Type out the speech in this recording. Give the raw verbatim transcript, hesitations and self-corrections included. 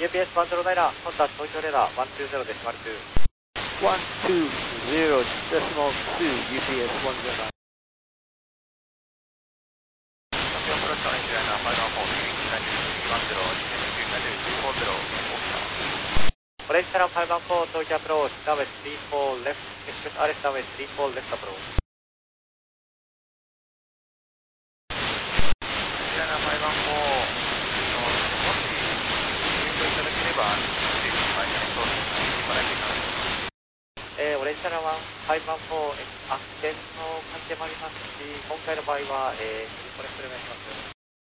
ユーピーエスワンゼロナイナー、コンタクト東京レーダーワンツーゼロデシマルツー。 ワンツーゼロデシマルツー、ユーピーエスワンゼロナイン。 東京アプローチオレンジライナーファイブワンフォー、ユーピーエスワンゼロ、にせんきゅうひゃくフォーゼロ、 オレンジライナーファイブワンフォー、東京アプローチ、ダウェイスリーフォーレフト、エクスプレスアレスダウェイスリーフォーレフトアプローチ。 ライナーファイブワンフォー、もし入場いただければ、ステージの会社の操作に入っていただけたら。 えー、オレンジライナーファイブワンフォー、悪天の関係もありますし、今回の場合は、えー、これ、それお願いします。